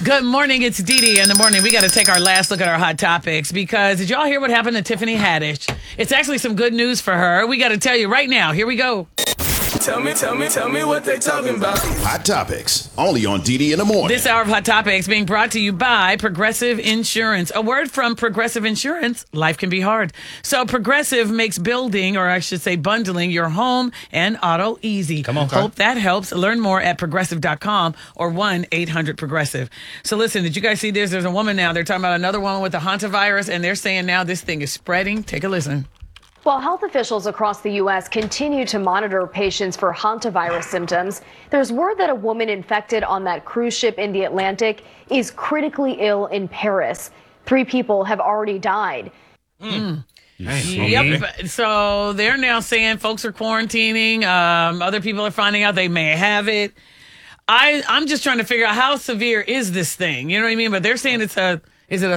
Good morning. It's Dee Dee in the morning. We got to take our last look at our hot topics because did y'all hear what happened to Tiffany Haddish? It's actually some good news for her. We got to tell you right now. Here we go. Tell me what they talking about. Hot Topics, only on Dee Dee in the morning. This hour of Hot Topics being brought to you by Progressive Insurance. A word from Progressive Insurance, life can be hard. So Progressive makes building, or I should say bundling, your home and auto easy. Come on, Hope that helps. Learn more at progressive.com or 1-800-PROGRESSIVE. So listen, did you guys see this? There's a woman now. They're talking about another woman with the hantavirus, and they're saying now this thing is spreading. Take a listen. While health officials across the U.S. continue to monitor patients for hantavirus symptoms, there's word that a woman infected on that cruise ship in the Atlantic is critically ill in Paris. 3 people have already died. Yep. So they're now saying folks are quarantining. Other people are finding out they may have it. I'm just trying to figure out how severe is this thing? You know what I mean? But they're saying is it a